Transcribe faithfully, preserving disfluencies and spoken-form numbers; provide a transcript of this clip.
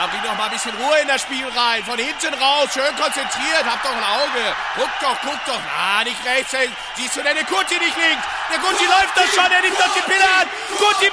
Ja, bring doch mal ein bisschen Ruhe in das Spiel rein. Von hinten raus, schön konzentriert. Hab doch ein Auge. Guck doch, guck doch. Na, nicht rechts. Siehst du denn den Kuti nicht links? Der Kuti läuft doch schon. Er nimmt doch die Pille an. Kuti